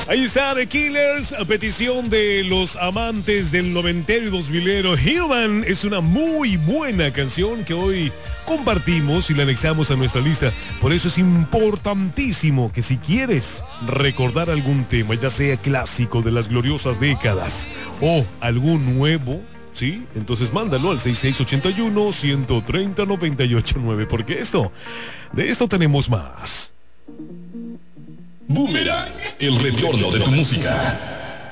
Ahí está The Killers, a petición de los amantes del noventero y 2000ero. Human es una muy buena canción que hoy compartimos y la anexamos a nuestra lista. Por eso es importantísimo que si quieres recordar algún tema, ya sea clásico de las gloriosas décadas o algún nuevo, ¿sí? Entonces mándalo al 6681-130-989, porque de esto tenemos más. Boomerang, el retorno de tu música.